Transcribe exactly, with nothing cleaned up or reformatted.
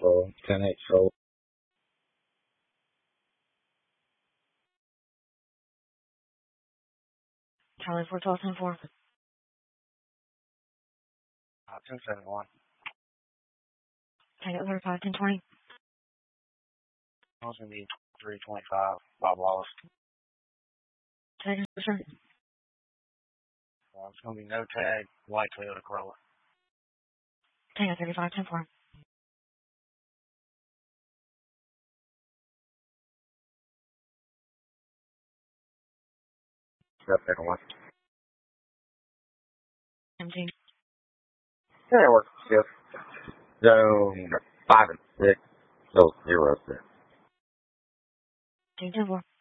Patrol, ten eight Patrol. Charlie four twelve ten four. Uh, ten seven one. Tango thirty-five ten twenty. I was going to be three twenty-five, Bob Wallace. Tango percent. Uh, it's going to be no tag, white Toyota Corolla. Tango thirty-five ten four. seven one. M G. Yeah, it works. Shift. Zone five and six. So zero six. Tango ten four.